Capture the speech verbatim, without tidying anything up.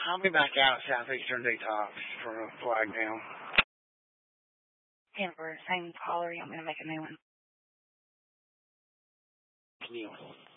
I'll be back out Southeastern Detox for a flag down. Amber, same caller. You want me to make a new one? Deal.